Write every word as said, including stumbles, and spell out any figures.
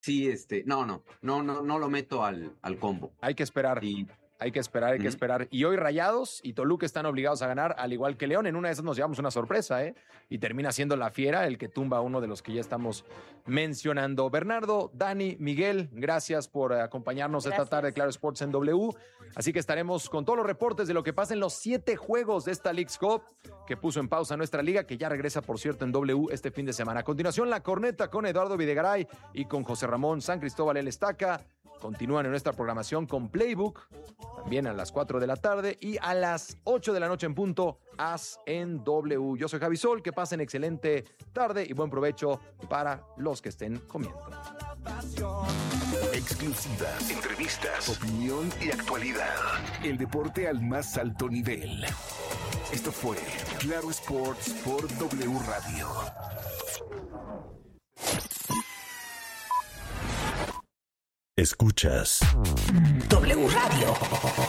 sí, este, no, no, no, no, no lo meto al, al combo. Hay que esperar. Y, Hay que esperar, hay que Ujú. esperar. Y hoy Rayados y Toluca están obligados a ganar, al igual que León. En una de esas nos llevamos una sorpresa, ¿eh? Y termina siendo la Fiera el que tumba a uno de los que ya estamos mencionando. Bernardo, Dani, Miguel, gracias por acompañarnos Gracias. esta tarde de Claro Sports en W. Así que estaremos con todos los reportes de lo que pasa en los siete juegos de esta Leagues Cup que puso en pausa nuestra liga, que ya regresa, por cierto, en W este fin de semana. A continuación, La Corneta con Eduardo Videgaray y con José Ramón San Cristóbal El Estaca. Continúan en nuestra programación con Playbook, también a las cuatro de la tarde, y a las ocho de la noche en punto, As en W. Yo soy Javi Sol, que pasen excelente tarde y buen provecho para los que estén comiendo. Exclusivas, entrevistas, opinión y actualidad. El deporte al más alto nivel. Esto fue Claro Sports por W Radio. Escuchas W Radio.